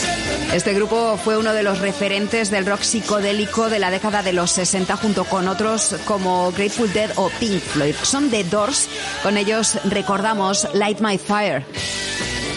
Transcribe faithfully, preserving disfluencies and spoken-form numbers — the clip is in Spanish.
Este grupo fue uno de los referentes del rock psicodélico de la década de los sesenta, junto con otros como Grateful Dead o Pink Floyd. Son The Doors. Con ellos recordamos Light My Fire.